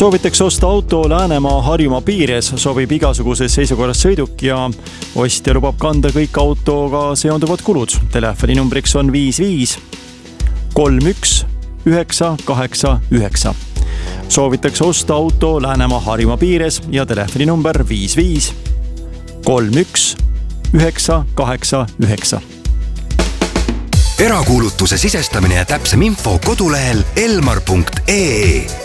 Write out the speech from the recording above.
Soovitakse osta auto Läänemaa Harjumaa piires, sobib igasuguses seisukorras sõiduk ja ostja lubab kanda kõik autoga seonduvad kulud. Telefoninumbriks on 55 31 989. Soovitakse osta auto Läänemaa Harjumaa piires ja telefoninumber 55 31 989. Erakuulutuse sisestamine ja täpsem info kodulehel elmar.ee.